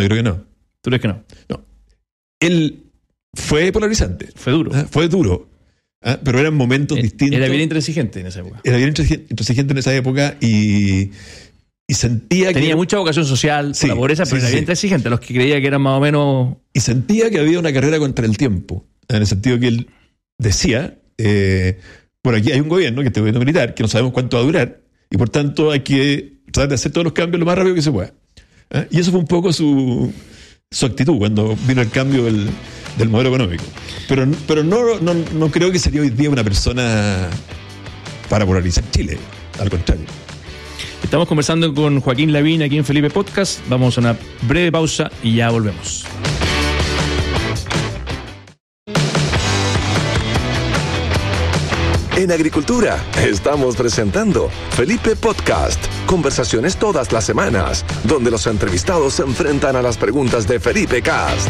yo creo que no. ¿Tú crees que no? No. Él fue polarizante. Fue duro. Fue duro. Pero eran momentos distintos. Era bien intransigente en esa época. Era bien intransigente en esa época y sentía Tenía mucha vocación social, por la pobreza, pero era bien intransigente. Los que creía que eran más o menos... Y sentía que había una carrera contra el tiempo. En el sentido que él decía, bueno, aquí hay un gobierno, que este gobierno militar, que no sabemos cuánto va a durar, y por tanto hay que tratar de hacer todos los cambios lo más rápido que se pueda. Y eso fue un poco su actitud cuando vino el cambio del modelo económico. Pero no creo que sería hoy día una persona para polarizar Chile, al contrario. Estamos conversando con Joaquín Lavín aquí en Felipe Podcast. Vamos a una breve pausa y ya volvemos. En Agricultura estamos presentando Felipe Podcast. Conversaciones todas las semanas, donde los entrevistados se enfrentan a las preguntas de Felipe Cast.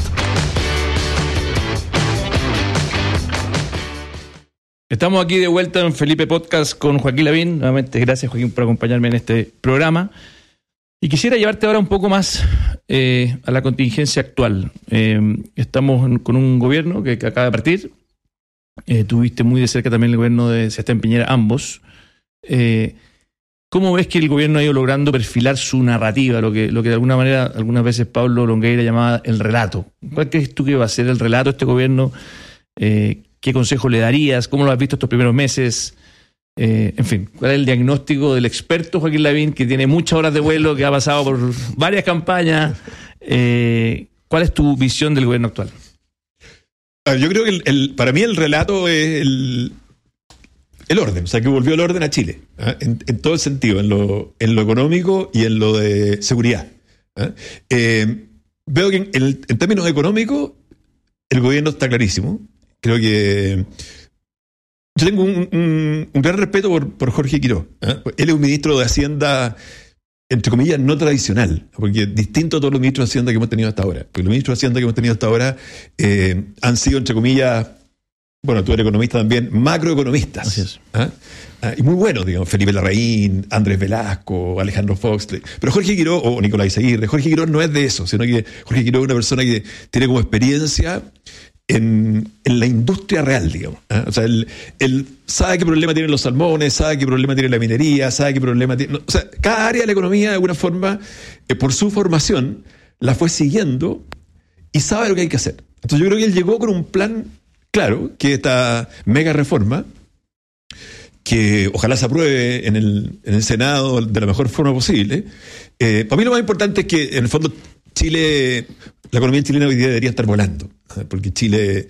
Estamos aquí de vuelta en Felipe Podcast con Joaquín Lavín. Nuevamente, gracias, Joaquín, por acompañarme en este programa. Y quisiera llevarte ahora un poco más a la contingencia actual. Estamos con un gobierno que acaba de partir. Tuviste muy de cerca también el gobierno de Sebastián Piñera, ambos. ¿Cómo ves que el gobierno ha ido logrando perfilar su narrativa, lo que de alguna manera, algunas veces Pablo Longueira llamaba el relato? ¿Cuál crees tú que va a ser el relato de este gobierno? ¿Qué consejo le darías? ¿Cómo lo has visto estos primeros meses? En fin, ¿cuál es el diagnóstico del experto Joaquín Lavín, que tiene muchas horas de vuelo, que ha pasado por varias campañas? ¿Cuál es tu visión del gobierno actual? Yo creo que para mí el relato es el orden, o sea, que volvió el orden a Chile, en todo el sentido, en lo económico y en lo de seguridad. Veo que en términos económicos el gobierno está clarísimo. Creo que yo tengo un gran respeto por Jorge Quirós. Él es un ministro de Hacienda, entre comillas, no tradicional, porque es distinto a todos los ministros de Hacienda que hemos tenido hasta ahora. Porque los ministros de Hacienda que hemos tenido hasta ahora han sido, entre comillas, bueno, tú eres economista también, macroeconomistas. Así es. Y muy buenos, digamos, Felipe Larraín, Andrés Velasco, Alejandro Fox. Pero Jorge Quirós, o Nicolás Izaguirre, Jorge Quirós no es de eso, sino que Jorge Quirós es una persona que tiene como experiencia en la industria real, digamos. O sea, él sabe qué problema tienen los salmones, sabe qué problema tiene la minería, sabe qué problema tiene... O sea, cada área de la economía, de alguna forma, por su formación, la fue siguiendo y sabe lo que hay que hacer. Entonces yo creo que él llegó con un plan claro, que esta mega reforma, que ojalá se apruebe en el Senado de la mejor forma posible. Para mí lo más importante es que, en el fondo, Chile, la economía chilena hoy día debería estar volando, porque Chile,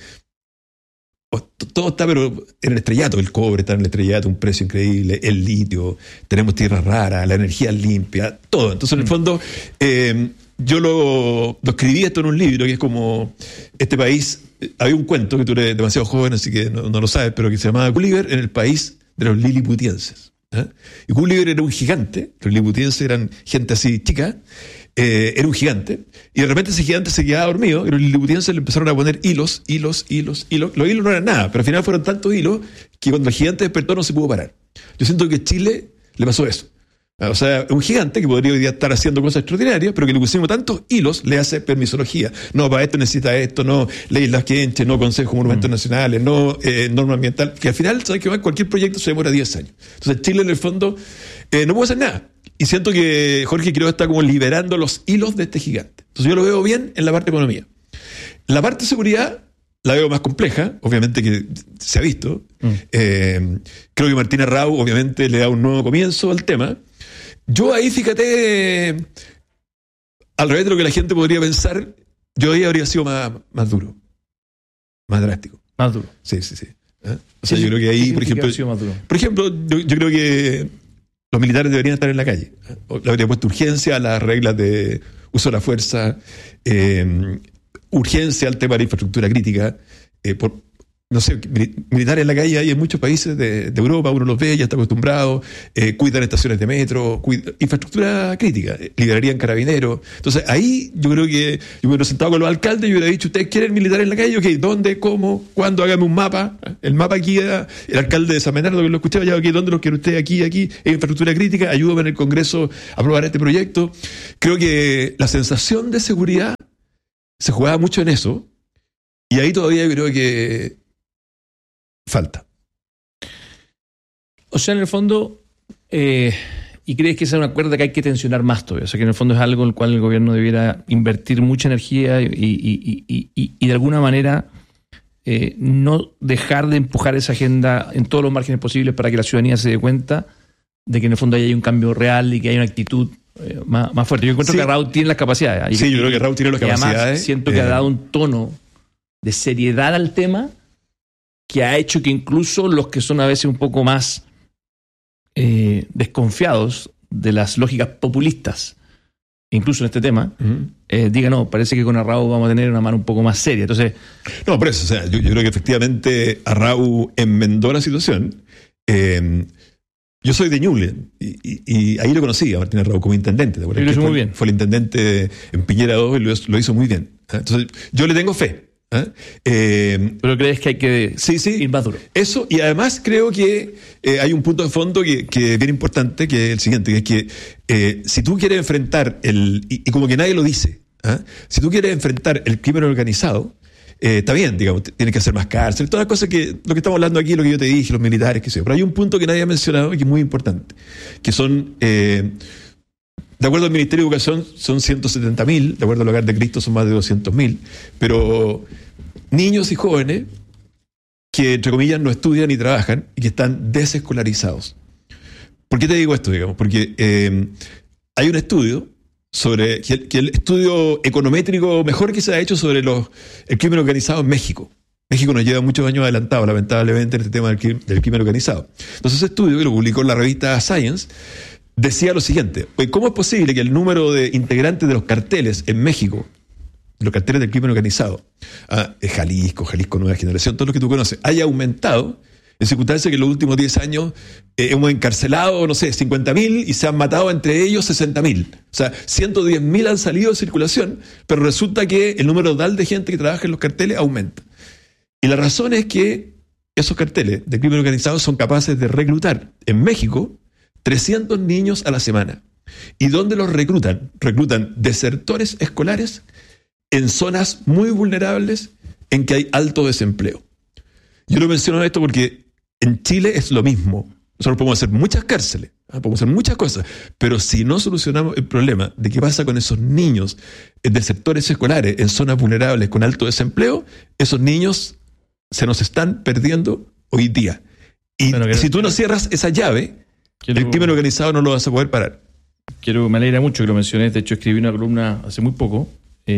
todo está pero en el estrellato, el cobre está en el estrellato, un precio increíble, el litio, tenemos tierras raras, la energía limpia, todo. Entonces, en el fondo, yo lo escribí esto en un libro que es como este país. Había un cuento, que tú eres demasiado joven, así que no lo sabes, pero que se llamaba Gulliver en el país de los liliputienses. Y Gulliver era un gigante, los liliputienses eran gente así chica, era un gigante, y de repente ese gigante se quedaba dormido, y los liliputienses le empezaron a poner hilos. Los hilos no eran nada, pero al final fueron tantos hilos que cuando el gigante despertó no se pudo parar. Yo siento que a Chile le pasó eso. O sea, un gigante que podría hoy día estar haciendo cosas extraordinarias, pero que le pusimos tantos hilos, le hace permisología. No, para esto necesita esto, no, leyes las que enche, no consejos monumentos nacionales, no norma ambiental, que al final, ¿sabes qué? Cualquier proyecto se demora 10 años. Entonces Chile, en el fondo, no puede hacer nada. Y siento que Jorge Quirós está como liberando los hilos de este gigante. Entonces yo lo veo bien en la parte de economía. La parte de seguridad la veo más compleja, obviamente, que se ha visto. Creo que Martín Arrau, obviamente, le da un nuevo comienzo al tema. Yo ahí, fíjate, al revés de lo que la gente podría pensar, yo ahí habría sido más duro, más drástico. Más duro. Sí. O sea, yo creo que ahí, por ejemplo, yo creo que los militares deberían estar en la calle. Le habría puesto urgencia a las reglas de uso de la fuerza, urgencia al tema de la infraestructura crítica, no sé, militares en la calle hay en muchos países de Europa, uno los ve, ya está acostumbrado, cuidan estaciones de metro, infraestructura crítica, liberarían carabineros. Entonces ahí yo creo que yo me hubiera sentado con los alcaldes y hubiera dicho, ¿ustedes quieren militares en la calle? Ok, ¿dónde? ¿Cómo? ¿Cuándo? Hágame un mapa. El mapa aquí, el alcalde de San Bernardo que lo escuchaba, ya, okay, ¿dónde los quiere usted? Aquí, es infraestructura crítica, ayúdame en el Congreso a aprobar este proyecto. Creo que la sensación de seguridad se jugaba mucho en eso, y ahí todavía yo creo que falta. O sea, en el fondo, ¿y crees que esa es una cuerda que hay que tensionar más todavía? O sea, que en el fondo es algo en el cual el gobierno debiera invertir mucha energía y de alguna manera no dejar de empujar esa agenda en todos los márgenes posibles para que la ciudadanía se dé cuenta de que en el fondo hay un cambio real y que hay una actitud más fuerte. Yo encuentro que Raúl tiene las capacidades. Sí, yo creo que Raúl tiene las capacidades. Además, siento que ha dado un tono de seriedad al tema que ha hecho que incluso los que son a veces un poco más desconfiados de las lógicas populistas, incluso en este tema, digan, no, parece que con Arrau vamos a tener una mano un poco más seria. Entonces, no, por eso, o sea, yo creo que efectivamente Arrau enmendó la situación. Yo soy de Ñuble y ahí lo conocí a Martín Arrau como intendente. Lo hizo muy bien. Fue el intendente en Piñera 2 y lo hizo muy bien. Entonces, yo le tengo fe. Pero crees que hay que ir más duro. Eso, y además creo que hay un punto de fondo que es bien importante, que es el siguiente, que es que si tú quieres enfrentar y como que nadie lo dice, si tú quieres enfrentar el crimen organizado, está bien, digamos, tienes que hacer más cárcel, todas las cosas lo que estamos hablando aquí, lo que yo te dije, los militares, qué sé yo. Pero hay un punto que nadie ha mencionado y que es muy importante, que son, de acuerdo al Ministerio de Educación, son 170.000, de acuerdo al Hogar de Cristo son más de 200.000, pero niños y jóvenes que, entre comillas, no estudian ni trabajan y que están desescolarizados. ¿Por qué te digo esto, digamos? Porque hay un estudio sobre que el estudio econométrico mejor que se ha hecho sobre el crimen organizado en México. México nos lleva muchos años adelantado, lamentablemente, en este tema del crimen organizado. Entonces, ese estudio, que lo publicó en la revista Science, decía lo siguiente: ¿cómo es posible que el número de integrantes de los carteles en México, los carteles del crimen organizado, Jalisco Nueva Generación, todos los que tú conoces, haya aumentado en circunstancias que en los últimos 10 años hemos encarcelado, no sé, 50.000 y se han matado entre ellos 60.000? O sea, 110.000 han salido de circulación, pero resulta que el número total de gente que trabaja en los carteles aumenta. Y la razón es que esos carteles de crimen organizado son capaces de reclutar en México 300 niños a la semana. ¿Y dónde los reclutan? Reclutan desertores escolares en zonas muy vulnerables en que hay alto desempleo. Yo lo menciono esto porque en Chile es lo mismo. Nosotros podemos hacer muchas cárceles, podemos hacer muchas cosas, pero si no solucionamos el problema de qué pasa con esos niños de sectores escolares en zonas vulnerables con alto desempleo, esos niños se nos están perdiendo hoy día. Y si tú no cierras esa llave, el crimen organizado no lo vas a poder parar. Me alegra mucho que lo menciones. De hecho, escribí una columna hace muy poco,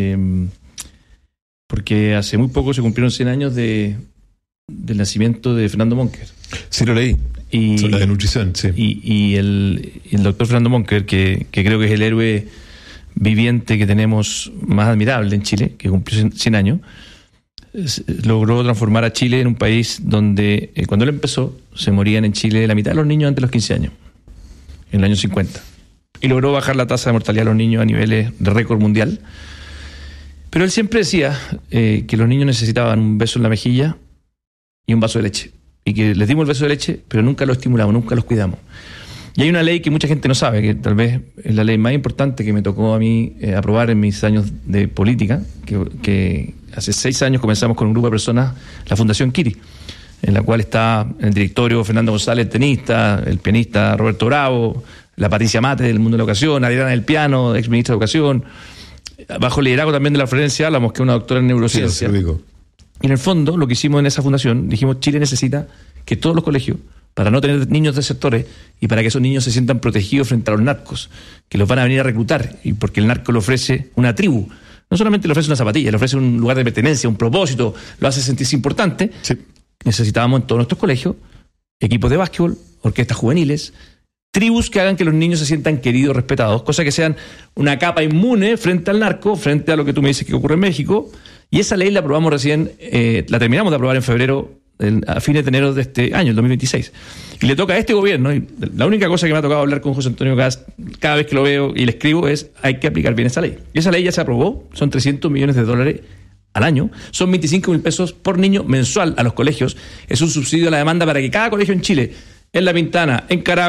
porque hace muy poco se cumplieron 100 años del nacimiento de Fernando Monker. Sí, lo leí. Sobre la de nutrición, sí. Y el doctor Fernando Monker, que creo que es el héroe viviente que tenemos más admirable en Chile, que cumplió 100 años, logró transformar a Chile en un país donde, cuando él empezó, se morían en Chile la mitad de los niños antes de los 15 años, en el año 50. Y logró bajar la tasa de mortalidad de los niños a niveles de récord mundial. Pero él siempre decía que los niños necesitaban un beso en la mejilla y un vaso de leche. Y que les dimos el beso de leche, pero nunca los estimulamos, nunca los cuidamos. Y hay una ley que mucha gente no sabe, que tal vez es la ley más importante que me tocó a mí aprobar en mis años de política, que hace 6 años comenzamos con un grupo de personas, la Fundación Kiri, en la cual está el directorio Fernando González, el tenista, el pianista Roberto Bravo, la Patricia Mate del mundo de la educación, Adriana del Piano, ex ministra de Educación, bajo el liderazgo también de la Florencia Álamos, que es una doctora en neurociencia. Sí, y en el fondo, lo que hicimos en esa fundación, dijimos, Chile necesita que todos los colegios, para no tener niños desertores y para que esos niños se sientan protegidos frente a los narcos, que los van a venir a reclutar, y porque el narco le ofrece una tribu. No solamente le ofrece una zapatilla, le ofrece un lugar de pertenencia, un propósito, lo hace sentirse importante. Sí. Necesitábamos en todos nuestros colegios equipos de básquetbol, orquestas juveniles, tribus que hagan que los niños se sientan queridos, respetados, cosa que sean una capa inmune frente al narco, frente a lo que tú me dices que ocurre en México. Y esa ley la aprobamos recién, la terminamos de aprobar en febrero, a fines de enero de este año, el 2026. Y le toca a este gobierno, y la única cosa que me ha tocado hablar con José Antonio Kast cada vez que lo veo y le escribo es: hay que aplicar bien esa ley. Y esa ley ya se aprobó, son $300 millones al año, son 25.000 pesos por niño mensual a los colegios. Es un subsidio a la demanda para que cada colegio en Chile, en La Pintana, en Carahue,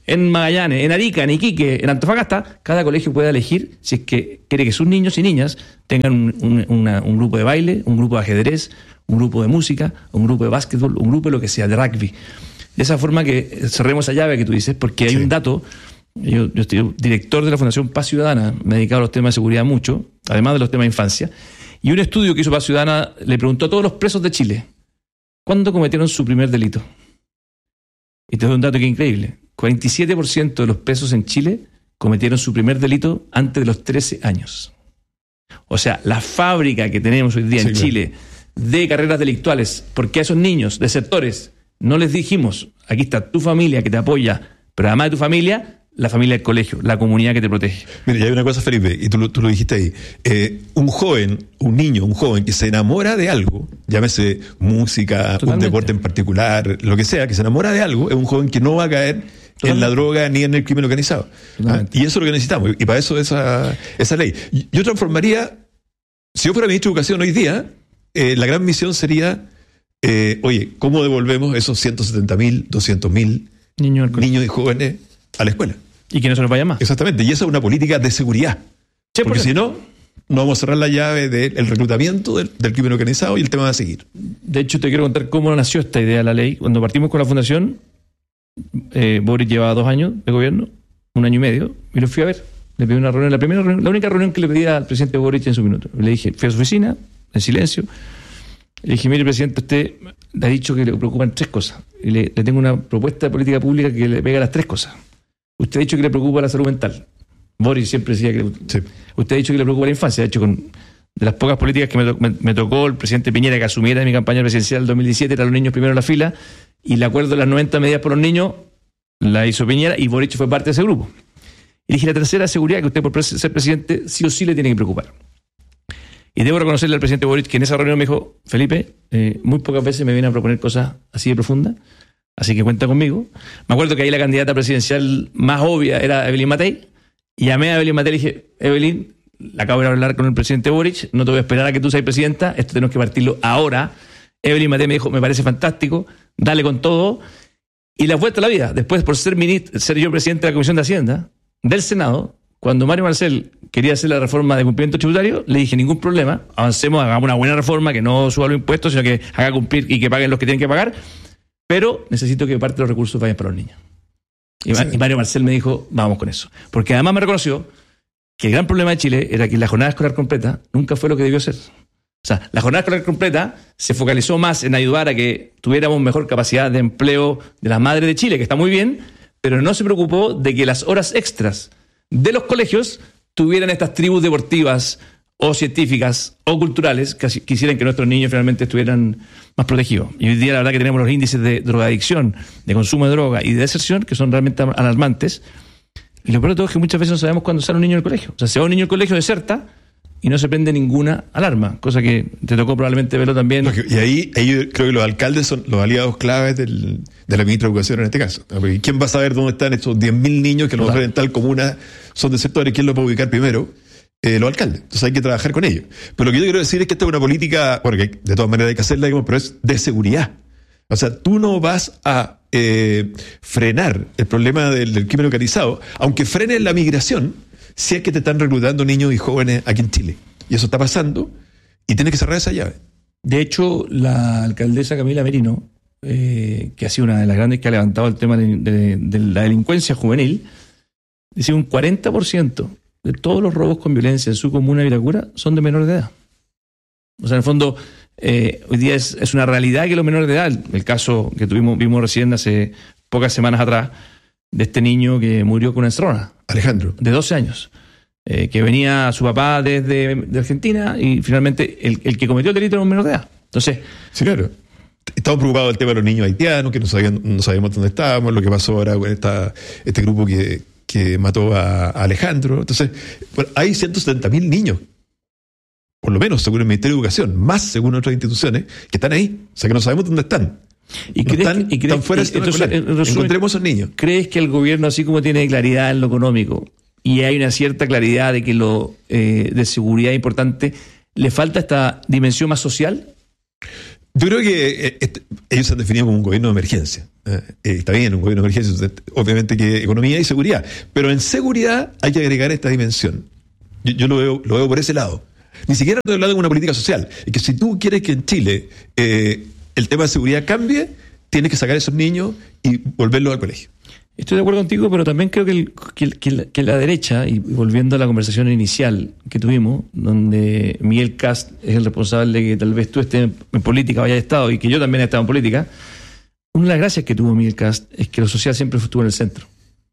en Magallanes, en Arica, en Iquique, en Antofagasta, cada colegio pueda elegir si es que quiere que sus niños y niñas tengan un grupo de baile, un grupo de ajedrez, un grupo de música, un grupo de básquetbol, un grupo de lo que sea, de rugby. De esa forma que cerremos esa llave que tú dices, porque hay un dato. Yo estoy director de la Fundación Paz Ciudadana, me he dedicado a los temas de seguridad mucho, además de los temas de infancia, y un estudio que hizo Paz Ciudadana le preguntó a todos los presos de Chile, ¿cuándo cometieron su primer delito? Y te doy un dato que es increíble. 47% de los presos en Chile cometieron su primer delito antes de los 13 años. O sea, la fábrica que tenemos hoy día en Chile de carreras delictuales, porque a esos niños, desertores, no les dijimos, aquí está tu familia que te apoya, pero además de tu familia, la familia del colegio, la comunidad que te protege. Mira, y hay una cosa, Felipe, y tú lo dijiste ahí. Un joven que se enamora de algo, llámese música, un deporte en particular, lo que sea, que se enamora de algo, es un joven que no va a caer en la droga ni en el crimen organizado. Y eso es lo que necesitamos, y para eso esa ley. Yo transformaría, si yo fuera ministro de Educación hoy día, la gran misión sería, oye, ¿cómo devolvemos esos 170.000, 200.000 niños y jóvenes a la escuela? Y que no se nos vaya más. Exactamente, y esa es una política de seguridad. Sí, porque si no vamos a cerrar la llave del reclutamiento del crimen organizado y el tema va a seguir. De hecho, te quiero contar cómo nació esta idea de la ley. Cuando partimos con la fundación, Boric llevaba 2 años de gobierno, 1 año y medio, y lo fui a ver. Le pedí una reunión, la única reunión que le pedí al presidente Boric en su minuto. Le dije, fui a su oficina, en silencio, le dije, mire, presidente, usted le ha dicho que le preocupan 3 cosas. Y le tengo una propuesta de política pública que le pega a las 3 cosas. Usted ha dicho que le preocupa la salud mental. Boris siempre decía que... Sí. Usted ha dicho que le preocupa la infancia. De hecho, de las pocas políticas que me tocó el presidente Piñera que asumiera en mi campaña presidencial del 2017, eran los niños primero en la fila, y el acuerdo de las 90 medidas por los niños la hizo Piñera, y Boric fue parte de ese grupo. Y dije, la tercera seguridad, que usted por ser presidente sí o sí le tiene que preocupar. Y debo reconocerle al presidente Boric que en esa reunión me dijo, Felipe, muy pocas veces me viene a proponer cosas así de profundas, así que cuenta conmigo. Me acuerdo que ahí la candidata presidencial más obvia era Evelyn Matei. Y llamé a Evelyn Matei y le dije, Evelyn, acabo de hablar con el presidente Boric, no te voy a esperar a que tú seas presidenta, esto tenemos que partirlo ahora. Evelyn Matei me dijo, me parece fantástico, dale con todo. Y la vuelta a la vida, después por ser yo presidente de la Comisión de Hacienda del Senado, cuando Mario Marcel quería hacer la reforma de cumplimiento tributario, le dije, ningún problema, avancemos, hagamos una buena reforma, que no suba los impuestos, sino que haga cumplir y que paguen los que tienen que pagar, pero necesito que parte de los recursos vayan para los niños. Y Mario Marcel me dijo, vamos con eso. Porque además me reconoció que el gran problema de Chile era que la jornada escolar completa nunca fue lo que debió ser. O sea, la jornada escolar completa se focalizó más en ayudar a que tuviéramos mejor capacidad de empleo de las madres de Chile, que está muy bien, pero no se preocupó de que las horas extras de los colegios tuvieran estas tribus deportivas o científicas o culturales que quisieran que nuestros niños finalmente estuvieran más protegidos. Y hoy día la verdad que tenemos los índices de drogadicción, de consumo de droga y de deserción que son realmente alarmantes. Y lo peor de todo es que muchas veces no sabemos cuándo sale un niño del colegio. O sea, se va un niño del colegio, deserta y no se prende ninguna alarma, cosa que te tocó probablemente verlo también. Y ahí yo creo que los alcaldes son los aliados claves de la ministra de Educación en este caso. Porque ¿quién va a saber dónde están estos 10.000 niños que a lo mejor en tal comuna son desertores? ¿Quién lo puede ubicar primero? Los alcaldes. Entonces hay que trabajar con ellos. Pero lo que yo quiero decir es que esta es una política, bueno, que de todas maneras hay que hacerla, digamos, pero es de seguridad. O sea, tú no vas a frenar el problema del crimen organizado, aunque frenes la migración, si es que te están reclutando niños y jóvenes aquí en Chile. Y eso está pasando y tienes que cerrar esa llave. De hecho, la alcaldesa Camila Merino, que ha sido una de las grandes que ha levantado el tema de la delincuencia juvenil, dice un 40% de todos los robos con violencia en su comuna de Vitacura son de menores de edad. O sea, en el fondo, hoy día es una realidad que los menores de edad, el caso que vimos recién hace pocas semanas atrás, de este niño que murió con una encerrona. Alejandro. De 12 años. Que venía su papá de Argentina y finalmente el que cometió el delito era un menor de edad. Entonces... Sí, claro. Estamos preocupados del tema de los niños haitianos, que no sabemos dónde estábamos, lo que pasó ahora con este grupo que mató a Alejandro. Entonces, bueno, hay 170.000 niños, por lo menos según el Ministerio de Educación, más según otras instituciones, que están ahí. O sea, que no sabemos dónde están. Están fuera del sistema escolar. Encontremos a esos niños. ¿Crees que el gobierno, así como tiene claridad en lo económico y hay una cierta claridad de que lo de seguridad es importante, le falta esta dimensión más social? Yo creo que ellos se han definido como un gobierno de emergencia. Está bien, un gobierno de emergencia, obviamente que economía y seguridad, pero en seguridad hay que agregar esta dimensión. Yo lo veo por ese lado. Ni siquiera estoy hablando de una política social. Es que si tú quieres que en Chile el tema de seguridad cambie, tienes que sacar a esos niños y volverlos al colegio. Estoy de acuerdo contigo, pero también creo que la derecha, y volviendo a la conversación inicial que tuvimos, donde Miguel Kast es el responsable de que tal vez tú estés en política o hayas estado, y que yo también he estado en política, una de las gracias que tuvo Miguel Kast es que lo social siempre estuvo en el centro.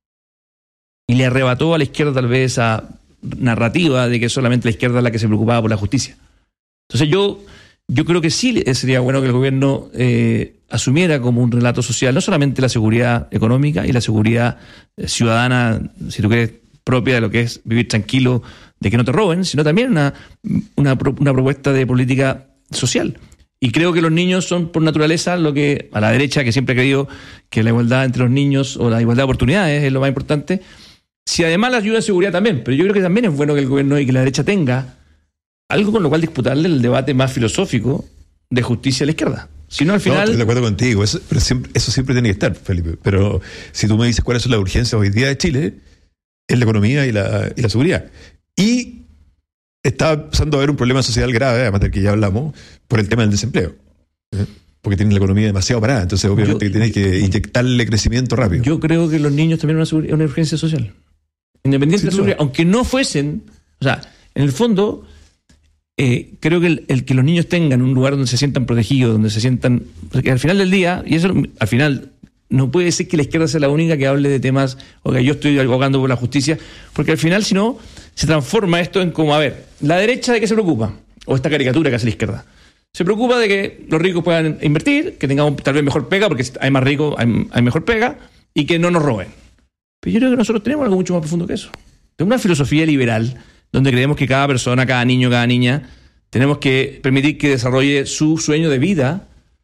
Y le arrebató a la izquierda tal vez esa narrativa de que solamente la izquierda es la que se preocupaba por la justicia. Entonces yo creo que sí sería bueno que el gobierno asumiera como un relato social no solamente la seguridad económica y la seguridad ciudadana, si tú quieres, propia de lo que es vivir tranquilo, de que no te roben, sino también una propuesta de política social. Y creo que los niños son por naturaleza lo que a la derecha, que siempre ha creído que la igualdad entre los niños o la igualdad de oportunidades es lo más importante, si además la ayuda de seguridad también. Pero yo creo que también es bueno que el gobierno y que la derecha tenga algo con lo cual disputarle el debate más filosófico de justicia a la izquierda. Si no, al final... No, estoy de acuerdo contigo, eso siempre tiene que estar, Felipe. Pero si tú me dices cuáles son las urgencias hoy día de Chile, es la economía y la seguridad. Y está empezando a haber un problema social grave, además del que ya hablamos, por el tema del desempleo. Porque tienen la economía demasiado parada, entonces obviamente tienes que inyectarle crecimiento rápido. Yo creo que los niños también son una urgencia social. Independiente de la seguridad, aunque no fuesen... O sea, en el fondo... creo que el que los niños tengan un lugar donde se sientan protegidos, donde se sientan... Porque al final del día, y eso al final no puede ser que la izquierda sea la única que hable de temas, o que yo estoy abogando por la justicia, porque al final, si no, se transforma esto en como, a ver, la derecha ¿de qué se preocupa? O esta caricatura que hace la izquierda. Se preocupa de que los ricos puedan invertir, que tengamos tal vez mejor pega, porque hay más ricos, hay mejor pega, y que no nos roben. Pero yo creo que nosotros tenemos algo mucho más profundo que eso. De una filosofía liberal, donde creemos que cada persona, cada niño, cada niña, tenemos que permitir que desarrolle su sueño de vida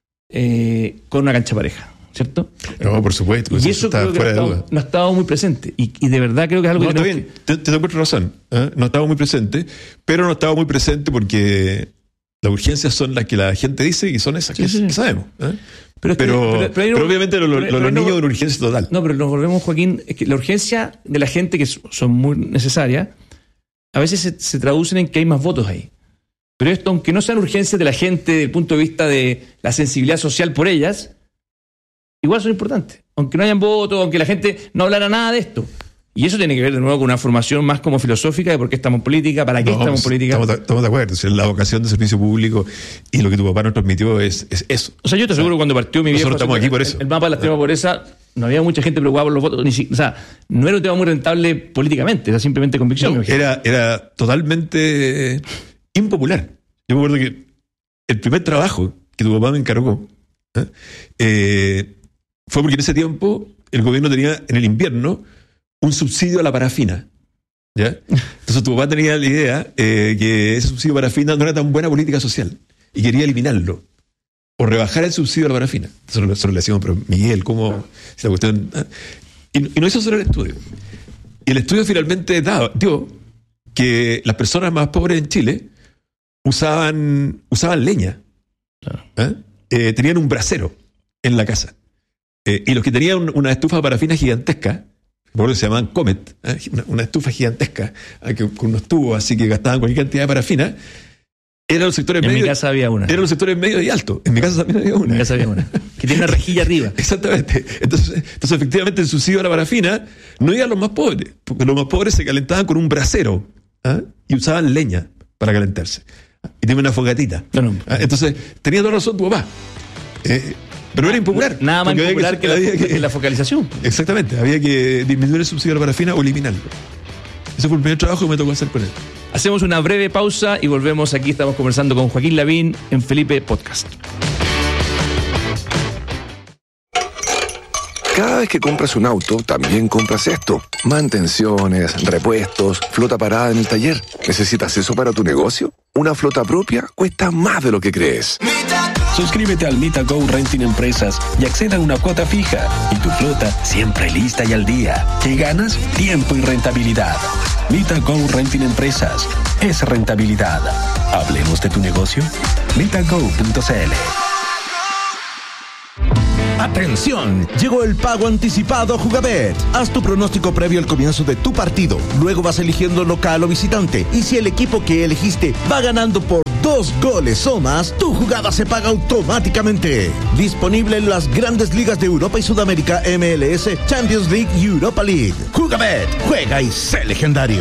con una cancha pareja, ¿cierto? No, por supuesto. Pues y eso está creo que no ha estado muy presente. Y de verdad creo que es algo no, que... Está bien, te encuentro razón. No estaba muy presente, pero no estaba muy presente porque las urgencias son las que la gente dice y son esas que sabemos. Pero obviamente los niños de una urgencia total. No, pero nos volvemos, Joaquín, es que la urgencia de la gente, que son muy necesarias, a veces se traducen en que hay más votos ahí. Pero esto, aunque no sean urgencias de la gente desde el punto de vista de la sensibilidad social por ellas, igual son importantes. Aunque no hayan votos, aunque la gente no hablara nada de esto. Y eso tiene que ver de nuevo con una formación más como filosófica de por qué estamos en política, para qué estamos en política. Estamos de acuerdo. Si la vocación de servicio público y lo que tu papá nos transmitió es eso. O sea, yo te aseguro cuando partió mi viejo... Nosotros estamos aquí por eso. El mapa de la extrema pobreza, no había mucha gente preocupada por los votos. O sea, no era un tema muy rentable políticamente, era simplemente convicción. No, era totalmente impopular. Yo me acuerdo que el primer trabajo que tu papá me encargó fue porque en ese tiempo el gobierno tenía en el invierno un subsidio a la parafina. ¿Ya? Entonces tu papá tenía la idea que ese subsidio a la parafina no era tan buena política social y quería eliminarlo o rebajar el subsidio a la parafina. Nosotros le decíamos, pero Miguel, ¿cómo? Si la cuestión, y no hizo solo el estudio. Y el estudio finalmente dio que las personas más pobres en Chile usaban leña. Tenían un brasero en la casa. Y los que tenían una estufa de parafina gigantesca, por eso se llamaban Comet, una estufa gigantesca, con unos tubos así que gastaban cualquier cantidad de parafina, eran los sectores medios. En mi casa había una. Eran los sectores medios y altos. En mi casa también había una. En mi casa había una. Que tiene una rejilla arriba. Exactamente. Entonces, efectivamente, el subsidio a la parafina no iba a los más pobres, porque los más pobres se calentaban con un brasero y usaban leña para calentarse. Y tenía una fogatita. No. Entonces, tenía toda razón tu papá. Pero era impopular. Nada más impopular que la focalización. Exactamente. Había que disminuir el subsidio a la parafina o eliminarlo. Ese fue el primer trabajo que me tocó hacer con él. Hacemos una breve pausa y volvemos. Aquí estamos conversando con Joaquín Lavín en Felipe Podcast. Cada vez que compras un auto, también compras esto. Mantenciones, repuestos, flota parada en el taller. ¿Necesitas eso para tu negocio? Una flota propia cuesta más de lo que crees. Suscríbete al Mita Go Renting Empresas y acceda a una cuota fija. Y tu flota siempre lista y al día. ¿Qué ganas? Tiempo y rentabilidad. Mita Go Renting Empresas. Es rentabilidad. Hablemos de tu negocio. MitaGo.cl. ¡Atención! Llegó el pago anticipado a Jugabet. Haz tu pronóstico previo al comienzo de tu partido. Luego vas eligiendo local o visitante. Y si el equipo que elegiste va ganando por 2 goles o más, tu jugada se paga automáticamente. Disponible en las grandes ligas de Europa y Sudamérica, MLS, Champions League y Europa League. Jugabet, juega y sé legendario.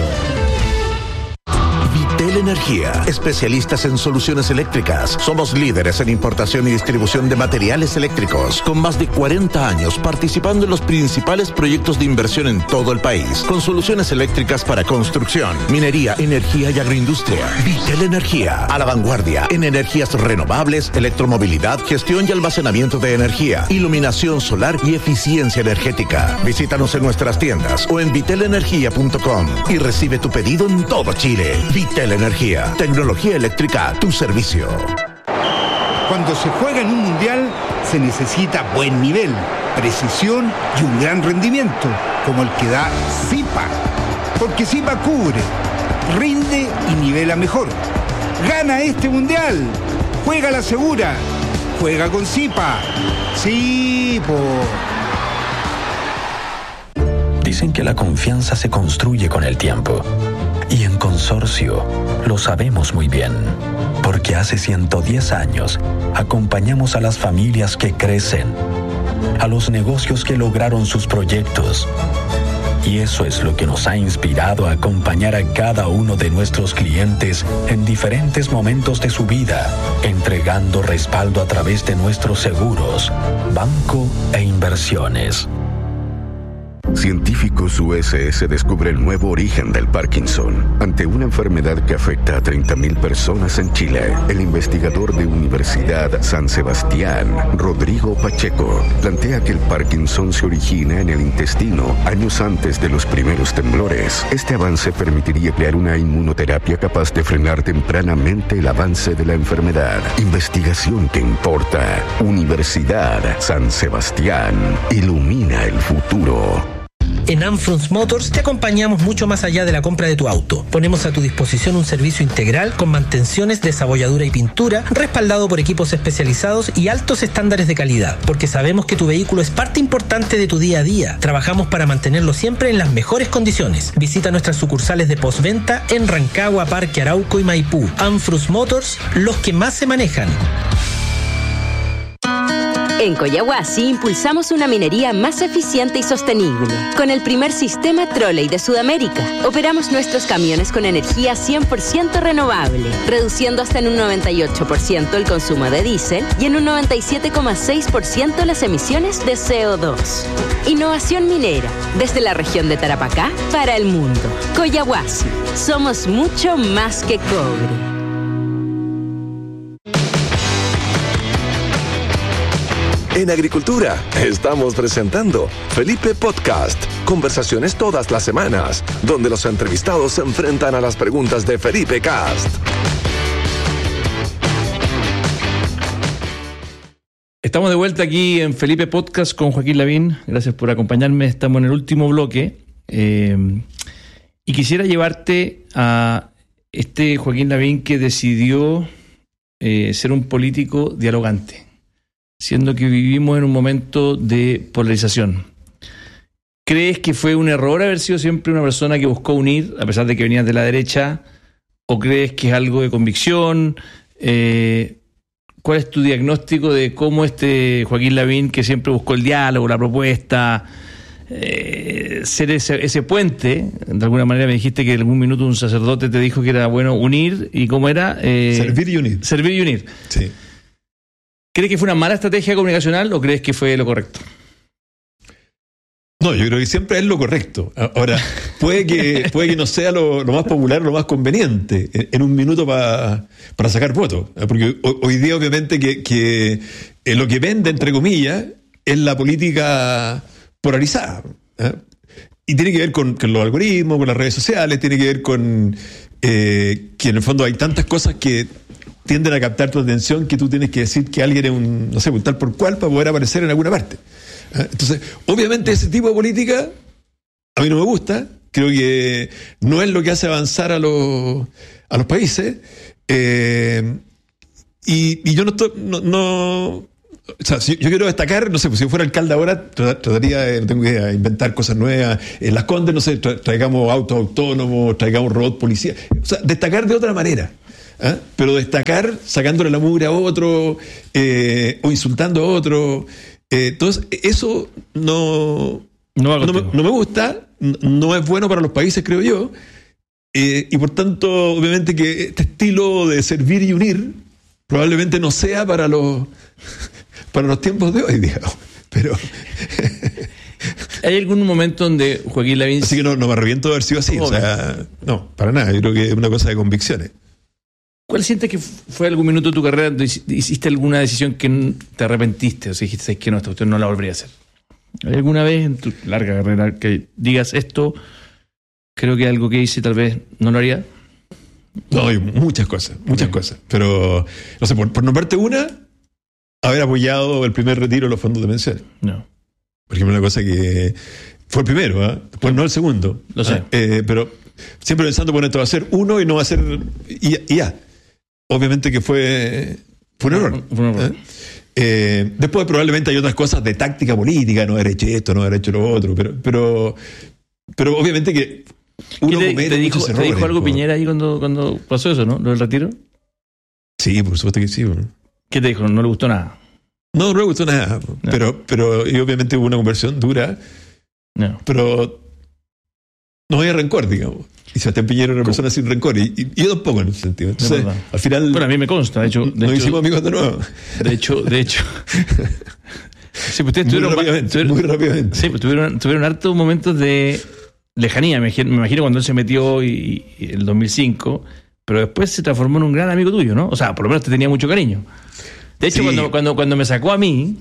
Vitel Energía, especialistas en soluciones eléctricas. Somos líderes en importación y distribución de materiales eléctricos, con más de 40 años participando en los principales proyectos de inversión en todo el país, con soluciones eléctricas para construcción, minería, energía y agroindustria. Vitel Energía, a la vanguardia en energías renovables, electromovilidad, gestión y almacenamiento de energía, iluminación solar y eficiencia energética. Visítanos en nuestras tiendas o en vitelenergia.com y recibe tu pedido en todo Chile. Vitel Energía, tecnología eléctrica a tu servicio. Cuando se juega en un mundial se necesita buen nivel, precisión y un gran rendimiento, como el que da Zipa. Porque Zipa cubre, rinde y nivela mejor. Gana este mundial, juega la segura, juega con Zipa. Sí, Dicen que la confianza se construye con el tiempo. Y en Consorcio lo sabemos muy bien, porque hace 110 años acompañamos a las familias que crecen, a los negocios que lograron sus proyectos. Y eso es lo que nos ha inspirado a acompañar a cada uno de nuestros clientes en diferentes momentos de su vida, entregando respaldo a través de nuestros seguros, banco e inversiones. Científicos USS descubre el nuevo origen del Parkinson. Ante una enfermedad que afecta a 30.000 personas en Chile, el investigador de Universidad San Sebastián, Rodrigo Pacheco, plantea que el Parkinson se origina en el intestino años antes de los primeros temblores. Este avance permitiría crear una inmunoterapia capaz de frenar tempranamente el avance de la enfermedad. Investigación que importa. Universidad San Sebastián. Ilumina el futuro. En Anfrons Motors te acompañamos mucho más allá de la compra de tu auto. Ponemos a tu disposición un servicio integral con mantenciones, desabolladura y pintura, respaldado por equipos especializados y altos estándares de calidad, porque sabemos que tu vehículo es parte importante de tu día a día. Trabajamos para mantenerlo siempre en las mejores condiciones. Visita nuestras sucursales de postventa en Rancagua, Parque Arauco y Maipú. Anfrons Motors, los que más se manejan. En Collahuasi impulsamos una minería más eficiente y sostenible. Con el primer sistema Trolley de Sudamérica, operamos nuestros camiones con energía 100% renovable, reduciendo hasta en un 98% el consumo de diésel y en un 97,6% las emisiones de CO2. Innovación minera, desde la región de Tarapacá para el mundo. Collahuasi, somos mucho más que cobre. En Agricultura estamos presentando Felipe Podcast. Conversaciones todas las semanas, donde los entrevistados se enfrentan a las preguntas de Felipe Cast. Estamos de vuelta aquí en Felipe Podcast con Joaquín Lavín. Gracias por acompañarme. Estamos en el último bloque. Y quisiera llevarte a este Joaquín Lavín que decidió ser un político dialogante, siendo que vivimos en un momento de polarización. ¿Crees que fue un error haber sido siempre una persona que buscó unir, a pesar de que venías de la derecha? ¿O crees que es algo de convicción? ¿Cuál es tu diagnóstico de cómo este Joaquín Lavín, que siempre buscó el diálogo, la propuesta, ser ese puente? De alguna manera me dijiste que en algún minuto un sacerdote te dijo que era bueno unir, ¿y cómo era? Servir y unir. Servir y unir. Sí. ¿Crees que fue una mala estrategia comunicacional o crees que fue lo correcto? No, yo creo que siempre es lo correcto. Ahora, puede que no sea lo más popular, lo más conveniente en un minuto para sacar votos. Porque hoy día, obviamente, que lo que vende, entre comillas, es la política polarizada. Y tiene que ver con los algoritmos, con las redes sociales, tiene que ver con que en el fondo hay tantas cosas que tienden a captar tu atención que tú tienes que decir que alguien es un tal por cual para poder aparecer en alguna parte. Entonces, obviamente ese tipo de política a mí no me gusta, creo que no es lo que hace avanzar a los países, y yo no O sea, si yo quiero destacar, no sé, pues si yo fuera alcalde ahora, trataría de, no tengo idea, inventar cosas nuevas. En Las Condes, no sé, traigamos autos autónomos, traigamos robot policía. O sea, destacar de otra manera. ¿Ah? Pero destacar sacándole la mugre a otro o insultando a otro. Entonces, eso no me gusta, no es bueno para los países, creo yo. Y por tanto, obviamente que este estilo de servir y unir probablemente no sea para los tiempos de hoy, digamos. Pero ¿hay algún momento donde Joaquín Lavín... Así que no me arrepiento de haber sido así. O sea, no, para nada. Yo creo que es una cosa de convicciones. ¿Cuál sientes que fue algún minuto de tu carrera donde hiciste alguna decisión que te arrepentiste? O sea, dijiste, es que no, usted no la volvería a hacer. ¿Hay alguna vez en tu larga carrera que digas esto, creo que algo que hice tal vez no lo haría? No, hay muchas cosas. Pero, no sé, por nombrarte una, haber apoyado el primer retiro de los fondos de pensiones. No. Por ejemplo, una cosa que fue el primero, ¿eh? Después no el segundo. Lo sé. Pero siempre pensando, bueno, esto va a ser uno y no va a ser y ya. Obviamente que fue un error. Después probablemente hay otras cosas de táctica política, no haber hecho esto, no haber hecho lo otro, pero obviamente que uno comete muchos errores. ¿Te dijo algo Piñera ahí cuando pasó eso, no? ¿Lo del retiro? Sí, por supuesto que sí. Bueno. ¿Qué te dijo? ¿No le gustó nada? No le gustó nada, no. pero y obviamente hubo una conversión dura, no. Pero no había rencor, digamos. Y Sebastián Piñera era una persona sin rencor, y yo tampoco en ese sentido. Entonces, al final... Bueno, a mí me consta, de hecho... Nos hicimos amigos de nuevo. De hecho... Sí, pues ustedes muy rápidamente. Sí, pues tuvieron hartos momentos de lejanía, me imagino cuando él se metió y el 2005, pero después se transformó en un gran amigo tuyo, ¿no? O sea, por lo menos te tenía mucho cariño. De hecho, sí. cuando me sacó a mí,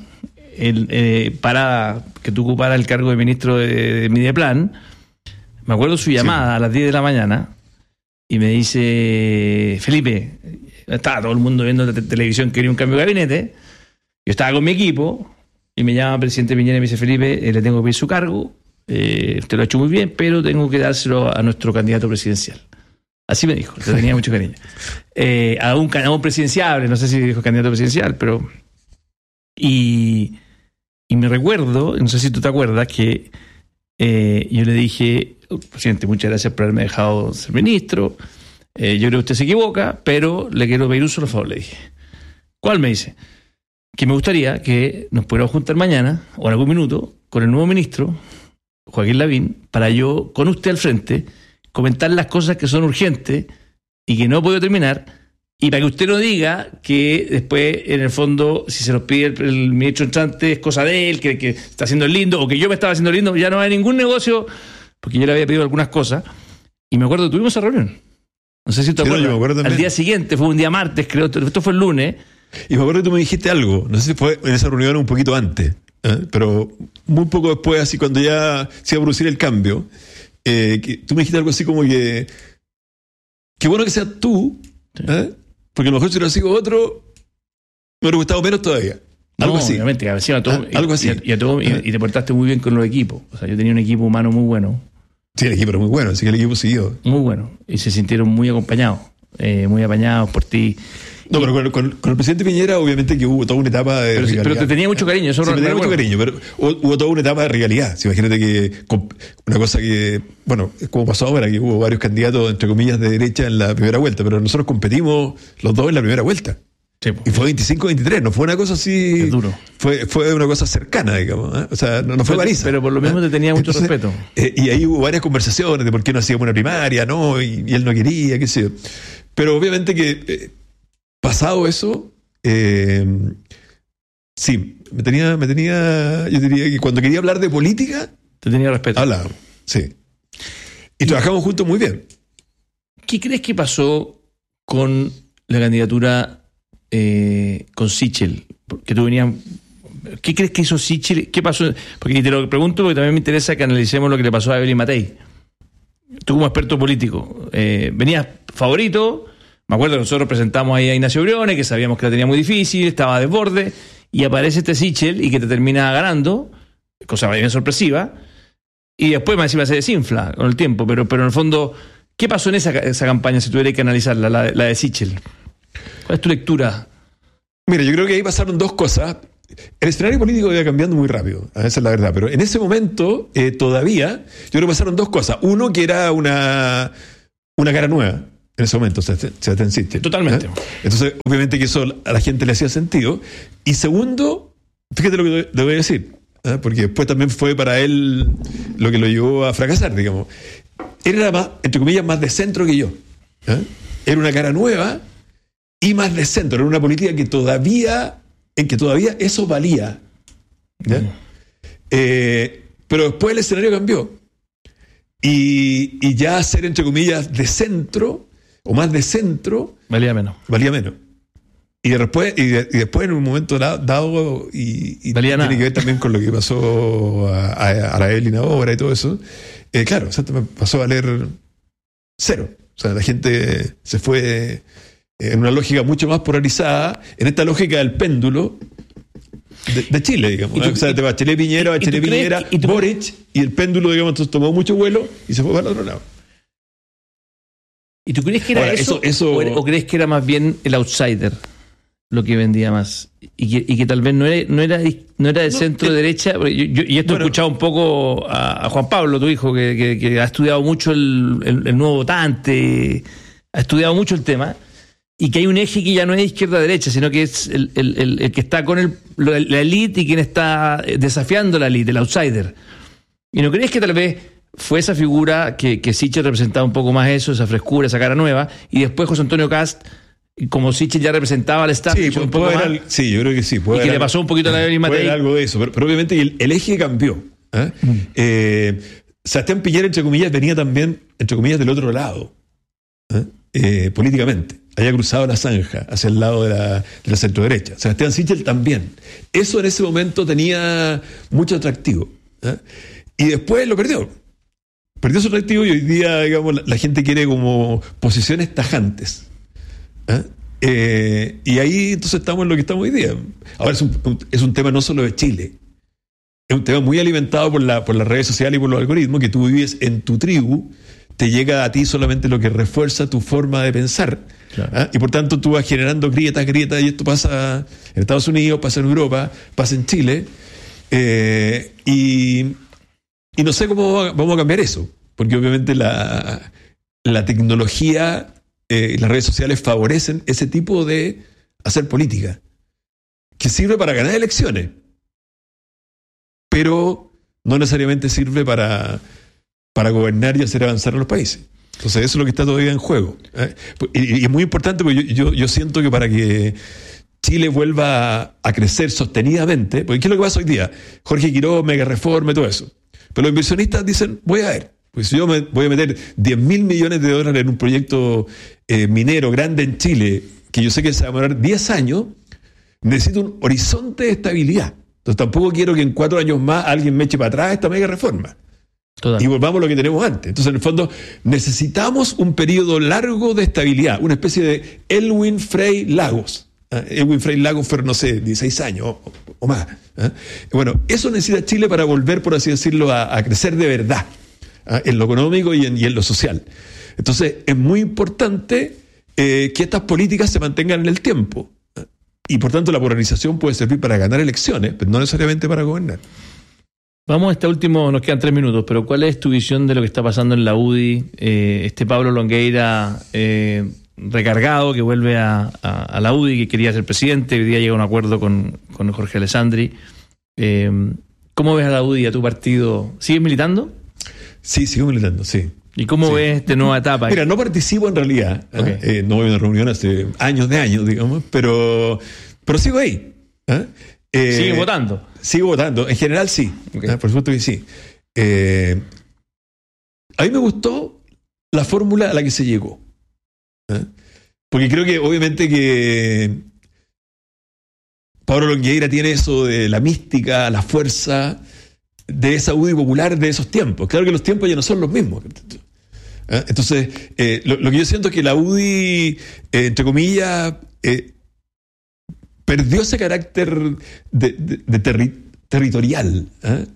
para que tú ocuparas el cargo de ministro de Mideplan, me acuerdo su llamada a las 10 de la mañana y me dice, Felipe, estaba todo el mundo viendo televisión, quería un cambio de gabinete, yo estaba con mi equipo y me llama el presidente Piñera y me dice, Felipe, le tengo que pedir su cargo, usted lo ha hecho muy bien, pero tengo que dárselo a nuestro candidato presidencial. Así me dijo, le tenía mucho cariño. A un presidenciable, no sé si dijo candidato presidencial, pero... Y me recuerdo, no sé si tú te acuerdas, que yo le dije, presidente, muchas gracias por haberme dejado ser ministro, yo creo que usted se equivoca, pero le quiero pedir un solo favor, le dije. ¿Cuál? Me dice, que me gustaría que nos pudiéramos juntar mañana, o en algún minuto, con el nuevo ministro, Joaquín Lavín, para yo, con usted al frente, comentar las cosas que son urgentes y que no he podido terminar, y para que usted no diga que después, en el fondo, si se los pide el ministro entrante, es cosa de él, que está haciendo el lindo, o que yo me estaba haciendo lindo, ya no hay ningún negocio, porque yo le había pedido algunas cosas. Y me acuerdo, tuvimos esa reunión. No sé si te acuerdas. No, yo me acuerdo también. Al día siguiente, fue un día martes, creo, esto fue el lunes. Y me acuerdo que tú me dijiste algo, no sé si fue en esa reunión un poquito antes, pero muy poco después, así cuando ya se iba a producir el cambio, que tú me dijiste algo así como que qué bueno que seas tú, porque a lo mejor si hubiera sido otro, me hubiera gustado menos todavía. Algo así. Obviamente, algo así. Y te portaste muy bien con los equipos. O sea, yo tenía un equipo humano muy bueno. Sí, el equipo era muy bueno, así que el equipo siguió. Muy bueno. Y se sintieron muy acompañados, muy apañados por ti. No, pero con el presidente Piñera, obviamente que hubo toda una etapa de rivalidad. Pero te tenía mucho cariño, eso sí, me tenía mucho cariño, pero hubo toda una etapa de rivalidad. Sí, imagínate que una cosa que, bueno, es como pasó ahora, que hubo varios candidatos, entre comillas, de derecha en la primera vuelta, pero nosotros competimos los dos en la primera vuelta. Sí, y fue 25-23, no fue una cosa así. Es duro. Fue una cosa cercana, digamos. O sea, no fue Marisa. Pero por lo mismo te tenía mucho respeto. Y ahí hubo varias conversaciones de por qué no hacíamos una primaria, ¿no? Y él no quería, qué sé yo. Pero obviamente que. Pasado eso, sí, me tenía, yo diría que cuando quería hablar de política... Te tenía respeto. Hablábamos, sí. Y trabajamos juntos muy bien. ¿Qué crees que pasó con la candidatura con Sichel? Que tú venías... ¿Qué crees que hizo Sichel? ¿Qué pasó? Porque te lo pregunto porque también me interesa que analicemos lo que le pasó a Evelyn Matei. Tú como experto político, venías favorito... Me acuerdo que nosotros presentamos ahí a Ignacio Briones, que sabíamos que la tenía muy difícil, estaba a desborde, y aparece este Sichel y que te termina ganando, cosa bien sorpresiva, y después más encima se desinfla con el tiempo, pero en el fondo, ¿qué pasó en esa campaña si tuvierais que analizarla, la de Sichel? ¿Cuál es tu lectura? Mira, yo creo que ahí pasaron dos cosas. el escenario político iba cambiando muy rápido, esa es la verdad, pero en ese momento todavía, yo creo que pasaron dos cosas. Uno, que era una cara nueva en ese momento, Sebastián Sichel. Totalmente. Entonces, obviamente que eso a la gente le hacía sentido. Y segundo, fíjate lo que le voy a decir, porque después también fue para él lo que lo llevó a fracasar, digamos. Él era más, entre comillas, más de centro que yo. Era una cara nueva y más de centro. Era una política en que todavía eso valía. Pero después el escenario cambió. Y ya ser, entre comillas, de centro, o más de centro, valía menos. Y después en un momento dado, y valía tiene nada. que ver también con lo que pasó a Arael y Nahora y todo eso, claro, me pasó a valer cero. O sea, la gente se fue en una lógica mucho más polarizada, en esta lógica del péndulo de Chile, digamos. O sea, te va Bachelet Piñera, Boric, y el péndulo, digamos, entonces tomó mucho vuelo y se fue para el otro lado. ¿Y tú crees que era ahora, eso o crees que era más bien el outsider lo que vendía más? Y que tal vez no era de centro-derecha. Y esto he escuchado un poco a Juan Pablo, tu hijo, que ha estudiado mucho el nuevo votante, ha estudiado mucho el tema, y que hay un eje que ya no es izquierda-derecha, sino que es el que está con la élite y quien está desafiando la élite, el outsider. ¿Y no crees que tal vez fue esa figura que Sichel representaba un poco más eso, esa frescura, esa cara nueva, y después José Antonio Cast, como Sichel ya representaba al Estado, sí, yo creo que sí. Y que le pasó un poquito a la misma puede haber algo de eso, pero obviamente el eje cambió. Sebastián Piñera, entre comillas, venía también, entre comillas, del otro lado, políticamente. Había cruzado la zanja hacia el lado de la centro-derecha. Sebastián Sichel también. Eso en ese momento tenía mucho atractivo. Y después lo perdió. Perdió su atractivo y hoy día, digamos, la gente quiere como posiciones tajantes. Y ahí entonces estamos en lo que estamos hoy día. Ahora es un tema no solo de Chile. Es un tema muy alimentado por las redes sociales y por los algoritmos, que tú vives en tu tribu, te llega a ti solamente lo que refuerza tu forma de pensar. Claro. Y por tanto tú vas generando grietas, y esto pasa en Estados Unidos, pasa en Europa, pasa en Chile. Y no sé cómo vamos a cambiar eso, porque obviamente la tecnología y las redes sociales favorecen ese tipo de hacer política, que sirve para ganar elecciones, pero no necesariamente sirve para gobernar y hacer avanzar a los países. Entonces eso es lo que está todavía en juego. Y es muy importante, porque yo siento que para que Chile vuelva a crecer sostenidamente, porque ¿qué es lo que pasa hoy día? Jorge Quiroz, mega reforma y todo eso. Pero los inversionistas dicen, voy a ver, pues si yo voy a meter $10.000 millones en un proyecto minero grande en Chile, que yo sé que se va a demorar 10 años, necesito un horizonte de estabilidad. Entonces tampoco quiero que en 4 años más alguien me eche para atrás esta mega reforma. Total. Y volvamos a lo que tenemos antes. Entonces, en el fondo, necesitamos un periodo largo de estabilidad, una especie de Elwin Frey Lagos. Elwin Frey Lagos fueron, no sé, 16 años o más. Bueno, eso necesita Chile para volver, por así decirlo, a crecer de verdad, en lo económico y en lo social. Entonces, es muy importante que estas políticas se mantengan en el tiempo. Y, por tanto, la polarización puede servir para ganar elecciones, pero no necesariamente para gobernar. Vamos a este último, nos quedan 3 minutos, pero ¿cuál es tu visión de lo que está pasando en la UDI? Pablo Longueira recargado, que vuelve a la UDI, que quería ser presidente, hoy día llega a un acuerdo con Jorge Alessandri. ¿Cómo ves a la UDI, a tu partido? ¿Sigues militando? Sí, sigo militando, sí. ¿Y cómo ves esta nueva etapa? Mira, no participo en realidad. Okay. No voy a una reunión hace años, digamos, pero sigo ahí. ¿Sigues votando? Sigo votando. En general, sí. Okay. Por supuesto que sí. A mí me gustó la fórmula a la que se llegó. Porque creo que, obviamente, que Pablo Longueira tiene eso de la mística, la fuerza de esa UDI popular de esos tiempos. Claro que los tiempos ya no son los mismos. Entonces, lo que yo siento es que la UDI, entre comillas, perdió ese carácter de territorial.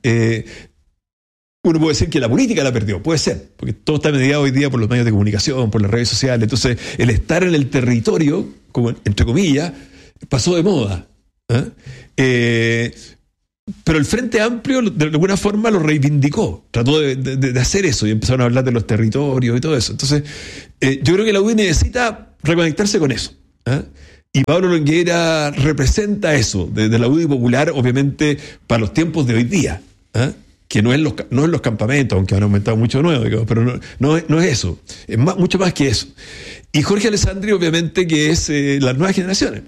Uno puede decir que la política la perdió, puede ser, porque todo está mediado hoy día por los medios de comunicación, por las redes sociales. Entonces, el estar en el territorio, como entre comillas, pasó de moda. Pero el Frente Amplio de alguna forma lo reivindicó, trató de hacer eso y empezaron a hablar de los territorios y todo eso. Entonces, yo creo que la UDI necesita reconectarse con eso. Y Pablo Longueira representa eso, de la UDI popular, obviamente, para los tiempos de hoy día. Que no es los campamentos, aunque han aumentado mucho de nuevo, digamos, pero no es eso, es mucho más que eso. Y Jorge Alessandri, obviamente, que es las nuevas generaciones.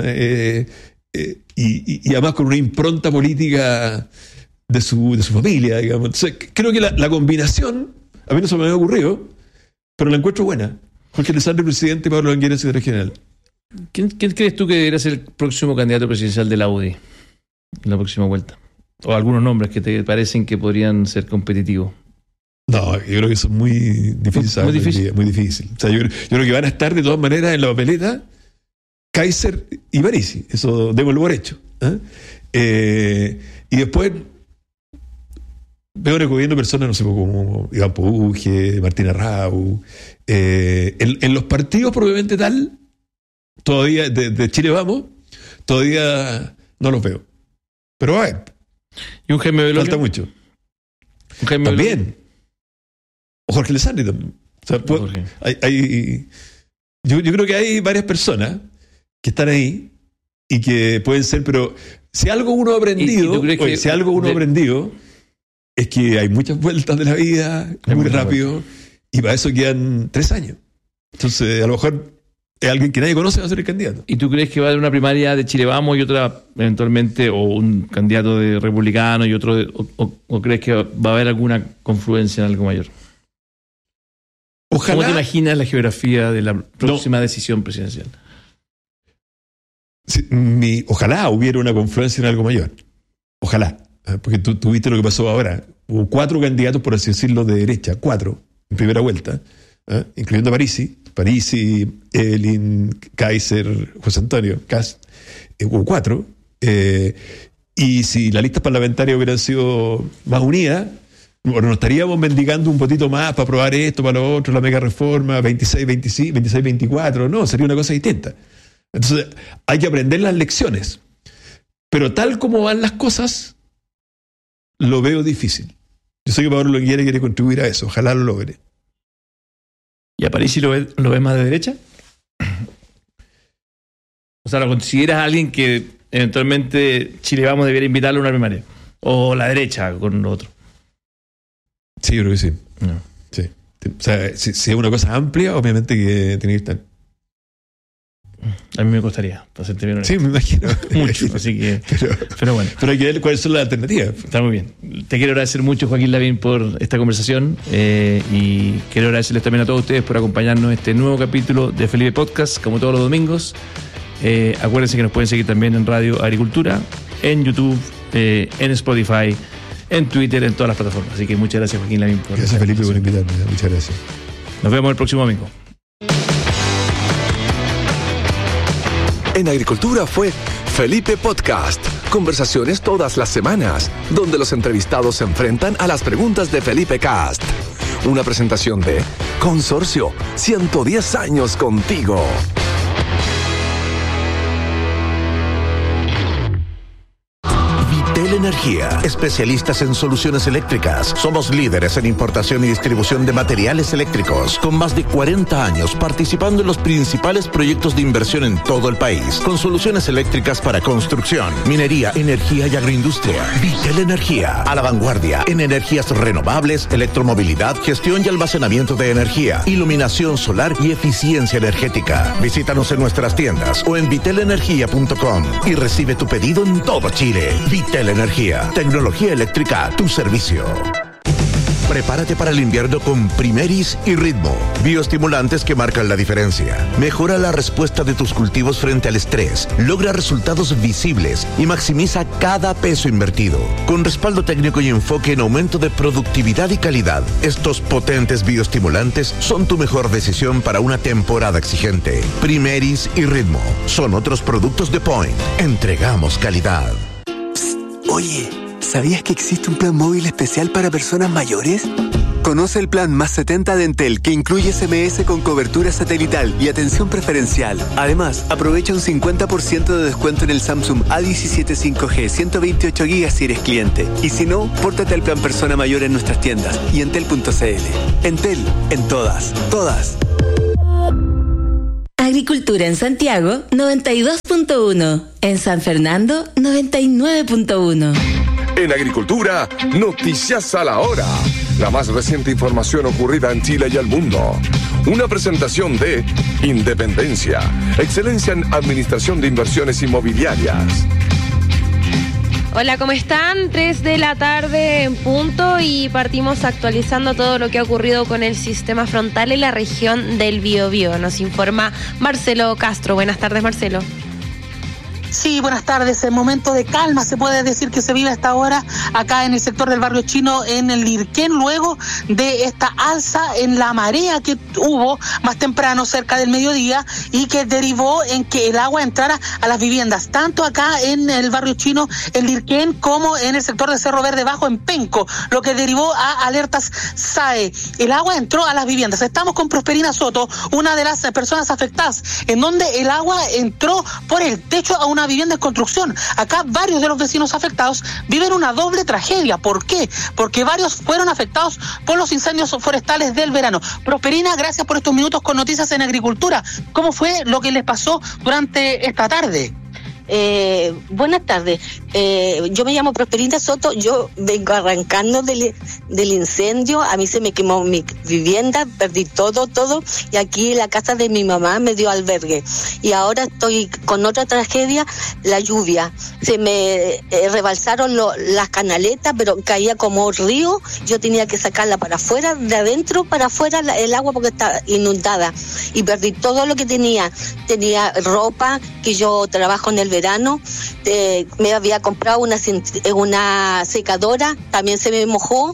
Y además con una impronta política de su familia, digamos. Entonces, creo que la combinación, a mí no se me había ocurrido, pero la encuentro buena. Jorge Alessandri, presidente, y Pablo Longueira, secretario general. ¿Quién crees tú que debería ser el próximo candidato presidencial de la UDI en la próxima vuelta? ¿O algunos nombres que te parecen que podrían ser competitivos? No, yo creo que eso es muy difícil. Muy difícil. O sea, yo creo que van a estar de todas maneras en la papeleta Kaiser y Parisi, eso démoslo por hecho. Y después veo en el gobierno personas, no sé, como Iván Pugue, Martina Rau. En los partidos probablemente tal, todavía de Chile Vamos, todavía no los veo. Pero a ver. ¿Y un Jaime Belolio? Falta mucho. ¿Un Jaime también. Belolio? O Jorge Alessandri también. O sea, yo creo que hay varias personas que están ahí y que pueden ser, pero si algo uno ha aprendido, es que hay muchas vueltas de la vida, muy rápido, y para eso quedan 3 años. Entonces, a lo mejor es alguien que nadie conoce va a ser el candidato. ¿Y tú crees que va a haber una primaria de Chile Vamos y otra eventualmente, o un candidato de republicano y otro o crees que va a haber alguna confluencia en algo mayor? Ojalá. ¿Cómo te imaginas la geografía de la próxima decisión presidencial? Sí, ojalá hubiera una confluencia en algo mayor. Ojalá. Porque tú viste lo que pasó ahora. Hubo 4 candidatos, por así decirlo, de derecha. 4 en primera vuelta. Incluyendo a Parisi, Evelyn, Kaiser, José Antonio, Kast. Hubo 4. Y si las listas parlamentarias hubieran sido más unidas, bueno, nos estaríamos mendigando un poquito más para aprobar esto, para lo otro, la mega reforma, 26-24. No, sería una cosa distinta. Entonces, hay que aprender las lecciones. Pero tal como van las cosas, lo veo difícil. Yo sé que Pablo Longueira quiere contribuir a eso. Ojalá lo logre. ¿Y a Parisi lo ves más de derecha? O sea, ¿lo consideras a alguien que eventualmente Chile Vamos debiera invitarlo a una primaria? ¿O la derecha con lo otro? Sí, yo creo que sí. No. Sí. O sea, si es una cosa amplia, obviamente que tiene que estar. A mí me costaría, para serte bien honesto. Sí, me imagino. Mucho, así que... Pero bueno. Pero hay que ver cuáles son las alternativas. Está muy bien. Te quiero agradecer mucho, Joaquín Lavín, por esta conversación y quiero agradecerles también a todos ustedes por acompañarnos en este nuevo capítulo de Felipe Podcast, como todos los domingos. Acuérdense que nos pueden seguir también en Radio Agricultura, en YouTube, en Spotify, en Twitter, en todas las plataformas. Así que muchas gracias, Joaquín Lavín. Gracias, Felipe, por invitarme. Muchas gracias. Nos vemos el próximo domingo. En Agricultura fue Felipe Podcast. Conversaciones todas las semanas, donde los entrevistados se enfrentan a las preguntas de Felipe Cast. Una presentación de Consorcio, 110 años contigo. Vitel Energía, especialistas en soluciones eléctricas. Somos líderes en importación y distribución de materiales eléctricos, con más de 40 años participando en los principales proyectos de inversión en todo el país, con soluciones eléctricas para construcción, minería, energía y agroindustria. Vitel Energía, a la vanguardia en energías renovables, electromovilidad, gestión y almacenamiento de energía, iluminación solar y eficiencia energética. Visítanos en nuestras tiendas o en vitelenergia.com y recibe tu pedido en todo Chile. Vitel Energía, tecnología eléctrica a tu servicio. Prepárate para el invierno con Primeris y Ritmo, bioestimulantes que marcan la diferencia. Mejora la respuesta de tus cultivos frente al estrés, logra resultados visibles y maximiza cada peso invertido. Con respaldo técnico y enfoque en aumento de productividad y calidad, estos potentes bioestimulantes son tu mejor decisión para una temporada exigente. Primeris y Ritmo son otros productos de Point. Entregamos calidad. Oye, ¿sabías que existe un plan móvil especial para personas mayores? Conoce el plan Más 70 de Entel, que incluye SMS con cobertura satelital y atención preferencial. Además, aprovecha un 50% de descuento en el Samsung A17 5G 128 GB si eres cliente. Y si no, pórtate al plan Persona Mayor en nuestras tiendas y entel.cl. Entel, en todas. Agricultura en Santiago, 92.1. En San Fernando, 99.1. En Agricultura, noticias a la hora. La más reciente información ocurrida en Chile y el mundo. Una presentación de Independencia, excelencia en administración de inversiones inmobiliarias. Hola, ¿cómo están? 3 de la tarde en punto y partimos actualizando todo lo que ha ocurrido con el sistema frontal en la región del Biobío. Nos informa Marcelo Castro. Buenas tardes, Marcelo. Sí, buenas tardes. En momento de calma se puede decir que se vive hasta ahora acá en el sector del barrio chino en el Lirquén, luego de esta alza en la marea que hubo más temprano cerca del mediodía y que derivó en que el agua entrara a las viviendas, tanto acá en el barrio chino, el Lirquén, como en el sector de Cerro Verde Bajo en Penco, lo que derivó a alertas SAE. El agua entró a las viviendas. Estamos con Prosperina Soto, una de las personas afectadas, en donde el agua entró por el techo a una vivienda en construcción. Acá varios de los vecinos afectados viven una doble tragedia. ¿Por qué? Porque varios fueron afectados por los incendios forestales del verano. Prosperina, gracias por estos minutos con Noticias en Agricultura. ¿Cómo fue lo que les pasó durante esta tarde? Buenas tardes. Yo me llamo Prosperina Soto. Yo vengo arrancando del incendio. A mí se me quemó mi vivienda, perdí todo. Y aquí la casa de mi mamá me dio albergue. Y ahora estoy con otra tragedia, la lluvia. Se me rebalsaron las canaletas, pero caía como río. Yo tenía que sacarla para afuera, de adentro para afuera el agua porque está inundada. Y perdí todo lo que tenía. Tenía ropa, que yo trabajo en el verano. Me había comprado una secadora, también se me mojó.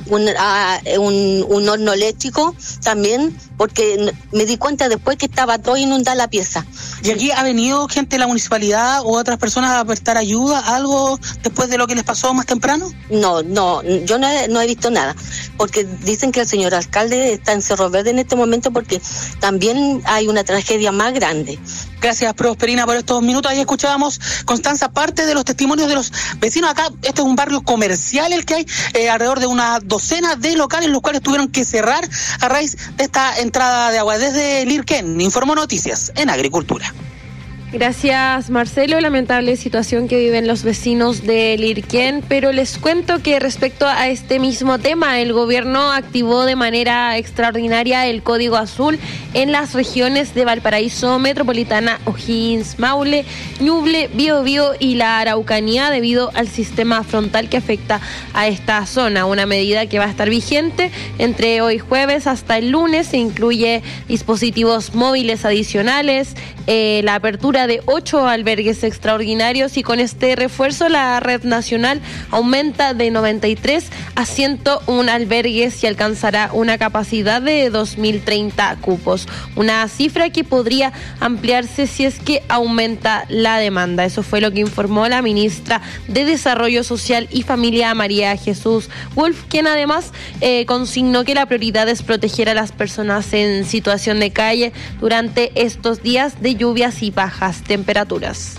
Un horno eléctrico también, porque me di cuenta después que estaba todo inundada la pieza. ¿Y aquí ha venido gente de la municipalidad o otras personas a prestar ayuda, algo después de lo que les pasó más temprano? No, yo no he visto nada, porque dicen que el señor alcalde está en Cerro Verde en este momento porque también hay una tragedia más grande. Gracias, Prosperina, por estos minutos. Ahí escuchábamos, Constanza, parte de los testimonios de los vecinos acá. Este es un barrio comercial el que hay, alrededor de una docena de locales, los cuales tuvieron que cerrar a raíz de esta entrada de agua. Desde Lirquén, informó Noticias en Agricultura. Gracias, Marcelo. Lamentable situación que viven los vecinos de Lirquén, pero les cuento que respecto a este mismo tema, el gobierno activó de manera extraordinaria el Código Azul en las regiones de Valparaíso, Metropolitana, O'Higgins, Maule, Ñuble, Biobío y la Araucanía debido al sistema frontal que afecta a esta zona. Una medida que va a estar vigente entre hoy jueves hasta el lunes. Se incluye dispositivos móviles adicionales, la apertura de 8 albergues extraordinarios y con este refuerzo la red nacional aumenta de 93 a 101 albergues y alcanzará una capacidad de 2.030 cupos. Una cifra que podría ampliarse si es que aumenta la demanda. Eso fue lo que informó la ministra de Desarrollo Social y Familia, María Jesús Wolf, quien además consignó que la prioridad es proteger a las personas en situación de calle durante estos días de lluvias y bajas temperaturas.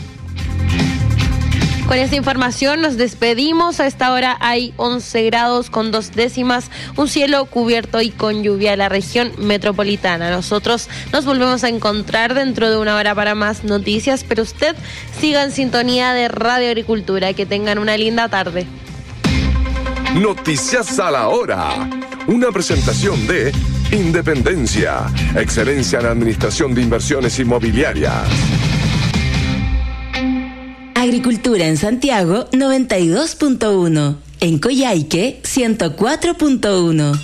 Con esta información nos despedimos. A esta hora hay 11 grados con 2 décimas, un cielo cubierto y con lluvia en la región metropolitana. Nosotros nos volvemos a encontrar dentro de una hora para más noticias, pero usted siga en sintonía de Radio Agricultura. Que tengan una linda tarde. Noticias a la hora. Una presentación de Independencia, excelencia en administración de inversiones inmobiliarias. Agricultura en Santiago, 92.1. En Coyhaique, 104.1.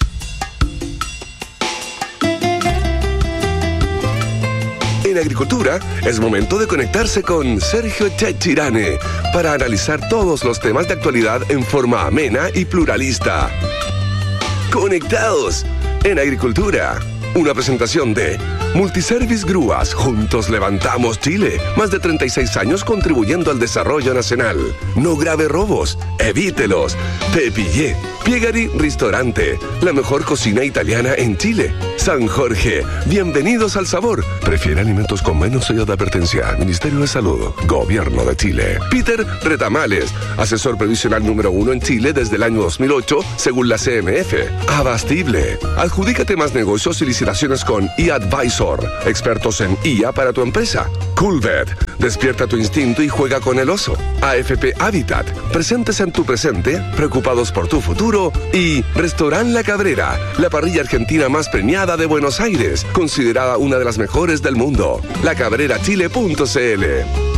En Agricultura es momento de conectarse con Sergio Chechirane para analizar todos los temas de actualidad en forma amena y pluralista. Conectados en Agricultura, una presentación de Multiservice Grúas, juntos levantamos Chile. Más de 36 años contribuyendo al desarrollo nacional. No grave robos, evítelos. Te pillé. Piegari Restaurante, la mejor cocina italiana en Chile. San Jorge, bienvenidos al sabor. Prefiere alimentos con menos sello de advertencia. Ministerio de Salud, Gobierno de Chile. Peter Retamales, asesor previsional número 1 en Chile desde el año 2008, según la CMF. Abastible, adjudícate más negocios y licitaciones con eAdvisor, expertos en IA para tu empresa. Coolbet, despierta tu instinto y juega con el oso. AFP Habitat, presentes en tu presente, preocupados por tu futuro. Y Restaurant La Cabrera, la parrilla argentina más premiada de Buenos Aires, considerada una de las mejores del mundo. lacabrerachile.cl.